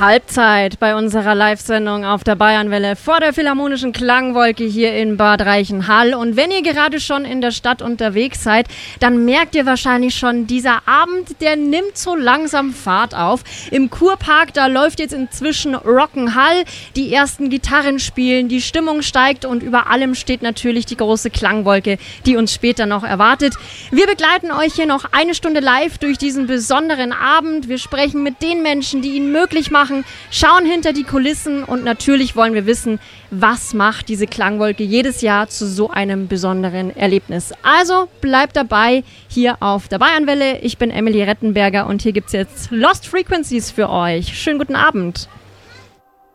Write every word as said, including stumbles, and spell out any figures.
Halbzeit bei unserer Live-Sendung auf der Bayernwelle vor der Philharmonischen Klangwolke hier in Bad Reichenhall. Und wenn ihr gerade schon in der Stadt unterwegs seid, dann merkt ihr wahrscheinlich schon, dieser Abend, der nimmt so langsam Fahrt auf. Im Kurpark, da läuft jetzt inzwischen Rock'n'Hall, die ersten Gitarren spielen, die Stimmung steigt und über allem steht natürlich die große Klangwolke, die uns später noch erwartet. Wir begleiten euch hier noch eine Stunde live durch diesen besonderen Abend. Wir sprechen mit den Menschen, die ihn möglich machen, schauen hinter die Kulissen und natürlich wollen wir wissen, was macht diese Klangwolke jedes Jahr zu so einem besonderen Erlebnis. Also bleibt dabei hier auf der Bayernwelle. Ich bin Emily Rettenberger und hier gibt es jetzt Lost Frequencies für euch. Schönen guten Abend.